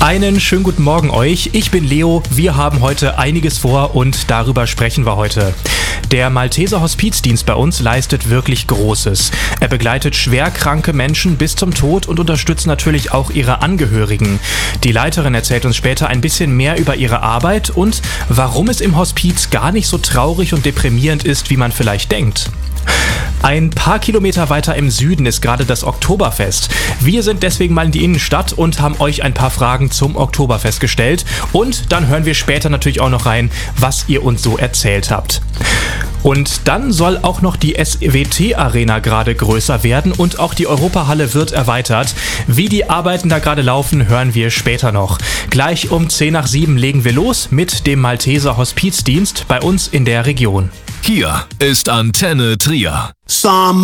Einen schönen guten Morgen euch. Ich bin Leo. Wir haben heute einiges vor und darüber sprechen wir heute. Der Malteser Hospizdienst bei uns leistet wirklich Großes. Er begleitet schwerkranke Menschen bis zum Tod und unterstützt natürlich auch ihre Angehörigen. Die Leiterin erzählt uns später ein bisschen mehr über ihre Arbeit und warum es im Hospiz gar nicht so traurig und deprimierend ist, wie man vielleicht denkt. Ein paar Kilometer weiter im Süden ist gerade das Oktoberfest. Wir sind deswegen mal in die Innenstadt und haben euch ein paar Fragen zum Oktoberfest gestellt. Und dann hören wir später natürlich auch noch rein, was ihr uns so erzählt habt. Und dann soll auch noch die SWT-Arena gerade größer werden und auch die Europahalle wird erweitert. Wie die Arbeiten da gerade laufen, hören wir später noch. Gleich um 6:10 legen wir los mit dem Malteser Hospizdienst bei uns in der Region. Hier ist Antenne Trier.